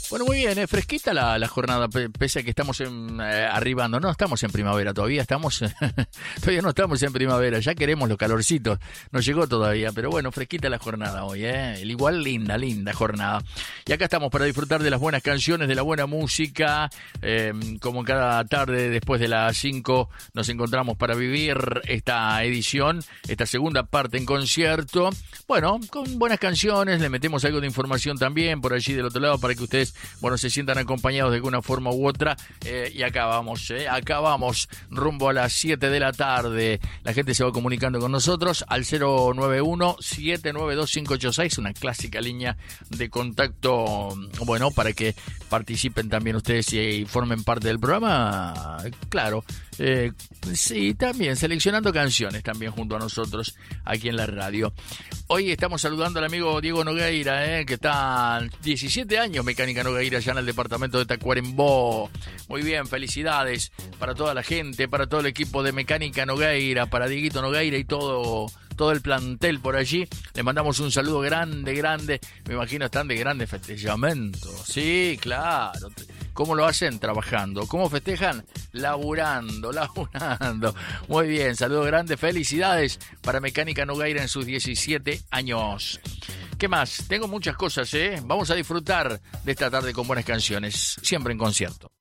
Bueno, muy bien, fresquita la jornada, pese a que estamos arribando. No estamos en primavera todavía, todavía no estamos en primavera, ya queremos los calorcitos. No llegó todavía, pero bueno, fresquita la jornada hoy, igual linda jornada. Y acá estamos para disfrutar de las buenas canciones, de la buena música. Como cada tarde después de las 5 nos encontramos para vivir esta edición, esta segunda parte en concierto. Bueno, con buenas canciones, le metemos algo de información también por allí del otro lado para que ustedes, bueno, se sientan acompañados de alguna forma u otra. Y acá vamos rumbo a las 7 de la tarde. La gente se va comunicando con nosotros al 091-792-586, una clásica línea de contacto, bueno, para que participen también ustedes y formen parte del programa. Claro, sí, también seleccionando canciones también junto a nosotros aquí en la radio. Hoy estamos saludando al amigo Diego Nogueira, que está 17 años Mecánica Nogueira allá en el departamento de Tacuarembó. Muy bien, felicidades para toda la gente, para todo el equipo de Mecánica Nogueira, para Dieguito Nogueira y todo el plantel por allí. Les mandamos un saludo grande. Me imagino están de grandes festejamientos. Sí, claro. ¿Cómo lo hacen? Trabajando. ¿Cómo festejan? Laburando. Muy bien, saludo grande, felicidades para Mecánica Nogueira en sus 17 años. ¿Qué más? Tengo muchas cosas, Vamos a disfrutar de esta tarde con buenas canciones, siempre en concierto.